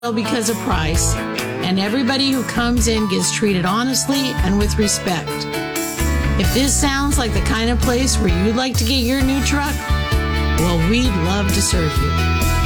because of price, and everybody who comes in gets treated honestly and with respect. If this sounds like the kind of place where you'd like to get your new truck, well, we'd love to serve you.